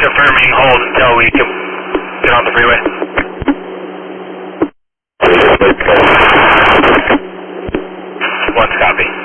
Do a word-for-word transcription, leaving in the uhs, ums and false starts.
Confirming hold until we can get on the freeway. One copy.